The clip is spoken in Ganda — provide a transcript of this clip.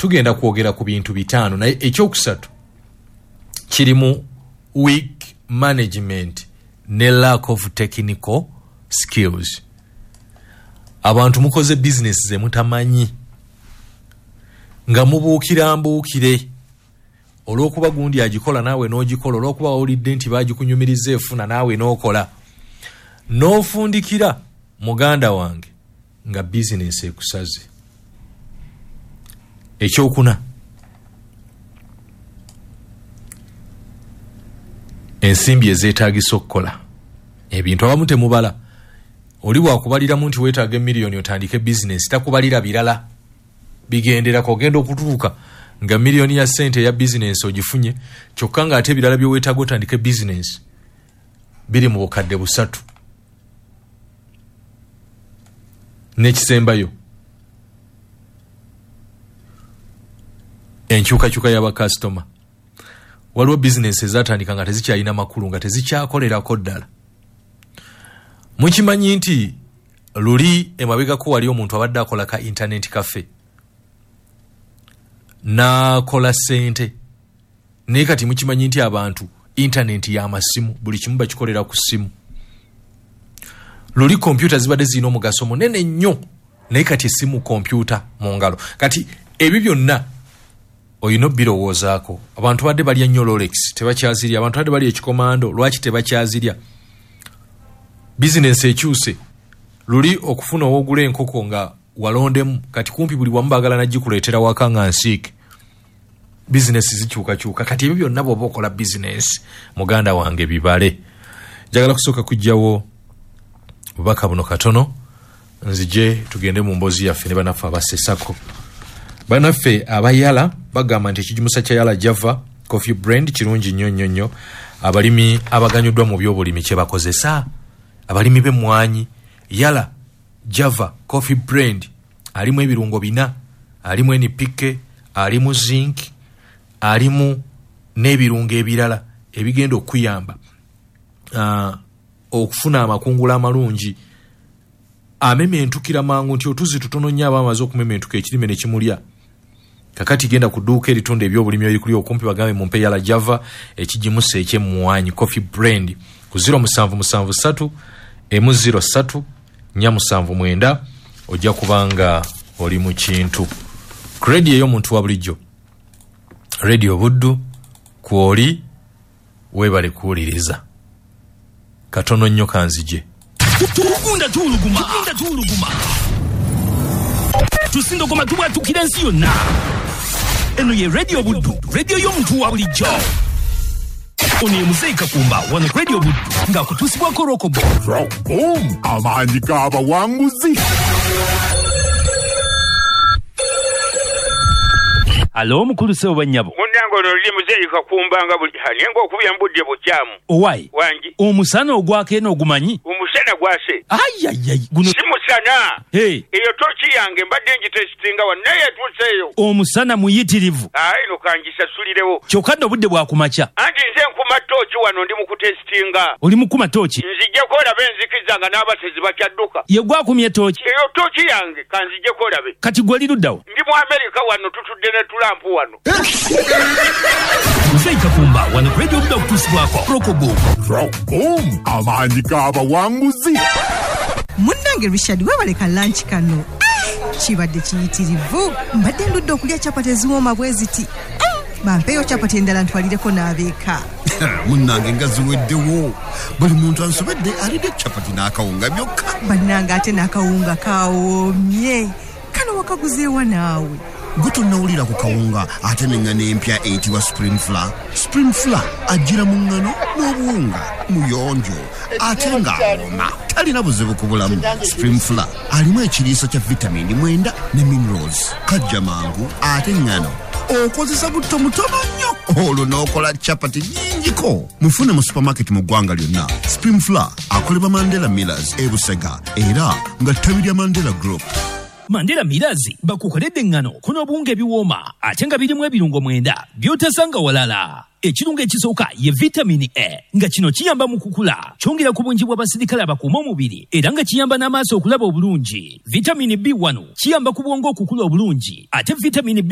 tugenda kwogera ku bintu bitano naye ekyokusatu kirimu weak management ne lack of technical skills. Abantu mukoze business ze mutamanyi nga mubuukira mbuukire olw'okuba gundi agikola naawe n'ogikola, olw'okuba olidde nti bagikunyumiriza efuna naawe n'okola n'ofundikira muganda wange nga business ekusaze. Ekyokuna, ensimbi ezeetaagisa okukola ebintu abamu temubala. Oli bwakubaliramu nti weetaaga miliyoni otandike business, takubalira birala bigenderako. Ogenda okutuuka nga miliyoni ya sente ya business ogifunye, kyokka nga ate birala byoweetaaga otandike business biri mu bukadde 3 n'ekisembayo. Enkyukakyuka y'abakasitoma. Waliwo business ezatandika nga tezikyalina makulu, nga tezikyakolerako ddala. Mukimanyi nti luli emabegako wali omuntu abadde akola ka internet cafe n'akola sente, naye kati mukimanyi nti abantu internet y'amasimu buli kimu bakikolera ku ssimu. Luli kompyuta zibadde zirina omugaso munene nnyo, naye kati essimu kompyuta mu ngalo. Kati ebyo byonna oyina birowoozaako. Abantu badde balya nnyo Rolex tebakyazirya, abantu badde balya ekikomando lwaki tebakyazirya. Business ekyuse. Luli okufuna owogula enkoko nga walondemu, kati kumpi buli wamu baagala nagikuleetera waka nga nsiike. Business zikyukakyuka. Kati ebyo byonna bw'oba okola business muganda wange bibale. Njagala kusooka kujjawo bubaka buno katono nzije tugende mu mbozi yaffe ne banaffe abasesako. Banaffe abayala bagamba nti ekijimusa kya Yala Java Coffee Brand kirungi nnyo. Abalimi abaganyuddwa mu by'obulimi kye bakozesa, abalimi b'emmwanyi, Yala Java Coffee Brand alimu ebirungo 4, alimu NPK, alimu zinc, alimu n'ebirungo ebirala ebigenda okuyamba okufuna amakungula amalungi. Amementukira mangu nti otuzi tutono nnyo abamaze okumementuka ekirime ne kimulya. Kakati genda ku dduuka eritonda ebyobulimi erikuli okumpi bagambe mumpe Yala Java ekijimusa eky'emmwanyi Coffee Brand ku 0773 M03 479 ojja kubanga oli mu kintu. Radio ey'omuntu wa bulijjo, Radio Buddu kwoli webale kuwuliriza katono nnyo kanzije. Tukunda tuluguma tusindo goma tubwatukira ensi yonna. Eno ye Radio Buddu, radio y'omuntu wa bulijjo. Ono ye Muzeyi Kakumba wano Radio Buddu ng'akutuusibwako Rokobo. Amaanyi g'abawanguzi. Alo mukulu sebo banyabo. Munango no li Muzeyi Kakumba nga buli hali ng'okubya mbudde bukyamu. Owai. Wangi. Omusana ogwako eno ogumanyi? Omusana gwase. Ayayay. Guno si musana. Hey. Eyo tochi yange mbadde ngitestinga wa naye tuseyo. Omusana muyitirivu. No kangisasulirewo. Kyokka nno budde bwakumacha. Anti nze nkuma tochi wano ndi mu kutestinga. Oli mukuma tochi? Nzijjeko olabe nzikizanga n'abasezi bakyadduka. Ye gwakumye tochi? Eyo tochi yange kanzijjeko olabe. Kati gwali luddawo? Ndi mu Amerika wano tutudde ne tulampu wano. Muzeyi Kakumba wano Radio Buddu okutuusibwako Rokobo. Amaanyi g'abawanguzi. Munnange Richard webaleka lunch kano. Kibadde kiyitirivu. Mbadde ndudde okulya capati eziwooma bwe ziti. Bampeeyo capati endala ntwalireko n'abeeka. Munnange nga ziweddewo. Buli muntu ansobedde alidde capati n'akawunga byokka. Bannange ate n'akawunga kawoomye. Kano wakaguzeewa naawe? Gutonnawulira ku kawunga ate n'engano empya eyitibwa Spring Flour. Spring Flour ajjira mu ngano n'obuwunga muyonjo ate ng'awooma. Talina buzibu ku bulamu. Spring Flour alimu ekiriiso kya vitamini 9 ne minerals. Kajja mangu ate ngano okozesa butto mutono nnyo olwo n'okola capati nnyingiko. Mufune mu supermarket mu ggwanga lyonna. Spring Flour akolebwa Mandela Millers e Busega era nga ttabi lya Mandela Group. Mandela Millers bakukoledde engano kuno obuwunga ebiwooma ate nga birimu ebirungo 9 by'otasanga walala. Ekirungo ekisooka ye vitamini A nga kino kiyamba mu kukula, kyongera ku bungi bw'abasirikale abakuuma omubiri era nga kiyamba n'amaaso okulaba obulungi. Vitamini B1 kiyamba ku bwongo okukula obulungi ate vitamini